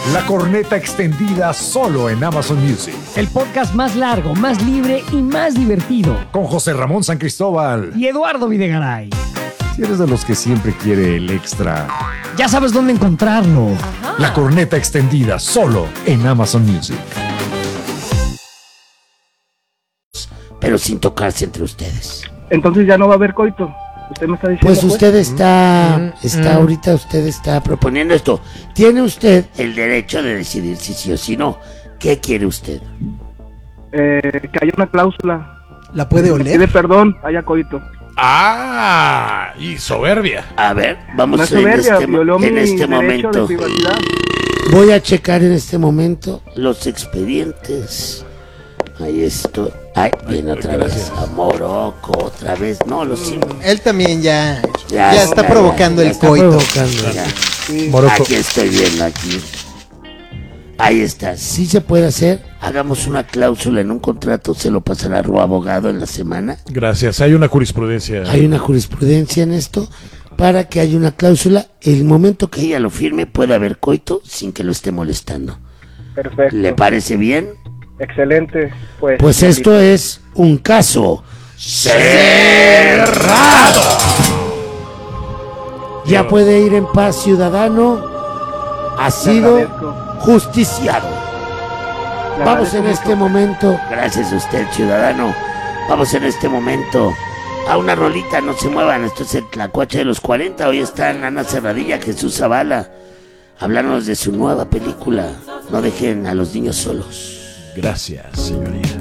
La corneta extendida solo en Amazon Music. El podcast más largo, más libre y más divertido. Con José Ramón San Cristóbal y Eduardo Videgaray. Si eres de los que siempre quiere el extra, ya sabes dónde encontrarlo. Ajá. La corneta extendida solo en Amazon Music. Pero sin tocarse entre ustedes. Entonces ya no va a haber coito. Usted me está diciendo. Pues usted está ahorita usted está proponiendo esto. Tiene usted el derecho de decidir si sí o si no. ¿Qué quiere usted? Que haya una cláusula. ¿La puede oler? Pide perdón, haya coito. Ah, y soberbia. A ver, vamos no a soberbia, en este momento. Voy a checar en este momento los expedientes. Ahí estoy. Ay, viene otra vez a Morocco, otra vez. No, lo siento. Él también ya está provocando el coito. Sí. Aquí estoy viendo, aquí. Ahí está. Si se puede hacer, hagamos una cláusula en un contrato, se lo pasará a su abogado en la semana. Gracias, hay una jurisprudencia. Hay una jurisprudencia en esto para que haya una cláusula. El momento que ella lo firme puede haber coito sin que lo esté molestando. Perfecto. ¿Le parece bien? Excelente. Pues esto es un caso cerrado. Ya puede ir en paz, ciudadano. Ha sido justiciado. Vamos en este momento. Gracias a usted, ciudadano. Vamos en este momento a una rolita. No se muevan. Esto es el Tlacuache de los 40. Hoy están Ana Serradilla, Jesús Zavala. Háblanos de su nueva película. No dejen a los niños solos. Gracias, señoría.